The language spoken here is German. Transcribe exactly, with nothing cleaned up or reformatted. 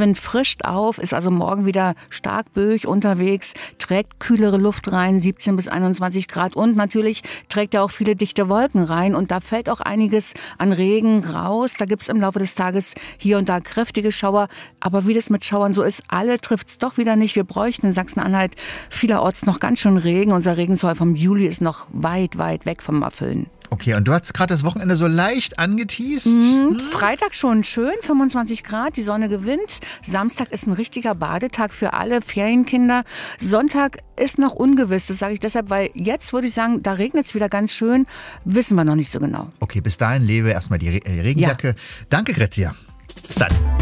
Ostwind frischt auf, ist also morgen wieder stark böig unterwegs, trägt kühlere Luft rein, siebzehn bis einundzwanzig Grad und natürlich trägt er auch viele dichte Wolken rein und da fällt auch einiges an Regen raus. Da gibt's im Laufe des Tages hier und da kräftige Schauer, aber wie das mit Schauern so ist, alle trifft's doch wieder nicht. Wir bräuchten in Sachsen-Anhalt vielerorts noch ganz schön Regen. Unser Regensoll vom Juli ist noch weit, weit weg vom Erfüllen. Okay, und du hast gerade das Wochenende so leicht angeteast. Mhm, Freitag schon schön, fünfundzwanzig Grad, die Sonne gewinnt. Samstag ist ein richtiger Badetag für alle Ferienkinder. Sonntag ist noch ungewiss, das sage ich deshalb, weil jetzt würde ich sagen, da regnet es wieder ganz schön, wissen wir noch nicht so genau. Okay, bis dahin lebe erstmal die Re- Regenjacke. Ja. Danke, Gretja. Bis dann.